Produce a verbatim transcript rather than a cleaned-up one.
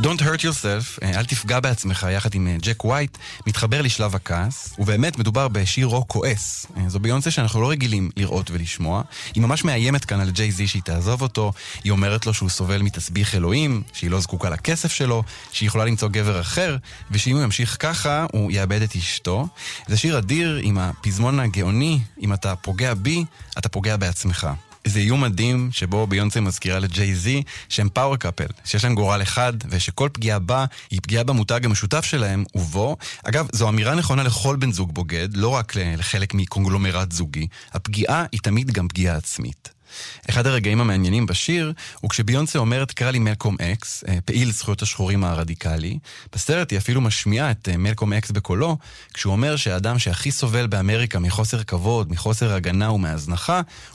Don't hurt yourself, אל תפגע בעצמך, יחד עם ג'ק ווייט, מתחבר לשלב הכעס, ובאמת מדובר בשיר רוק כועס. זו ביונסה שאנחנו לא רגילים לראות ולשמוע. היא ממש מאיימת כאן על ג'יי זי שהיא תעזוב אותו, היא אומרת לו שהוא סובל מתסביך אלוהים, שהיא לא זקוקה לכסף שלו, שהיא יכולה למצוא גבר אחר, ושאם הוא ימשיך ככה, הוא יאבד את אשתו. זה שיר אדיר עם הפזמון הגאוני, אם אתה פוגע בי, אתה פוגע בעצמך. זה איום מדהים שבו ביונסה מזכירה לג'יי זי שהם פאוור קאפל, שיש להם גורל אחד ושכל פגיעה בה היא פגיעה במותג המשותף שלהם ובו. אגב, זו אמירה נכונה לכל בן זוג בוגד, לא רק לחלק מקונגלומרט זוגי. הפגיעה היא תמיד גם פגיעה עצמית. אחד הרגעים המעניינים בשיר הוא כשביונסה אומרת קרא לי מלקום אקס, פעיל זכויות השחורים הרדיקלי. בסרט היא אפילו משמיעה את מלקום אקס בקולו, כשהוא אומר שהאדם שהכי סובל באמריקה מחוסר כבוד, מחוסר הגנה ומהזנחה,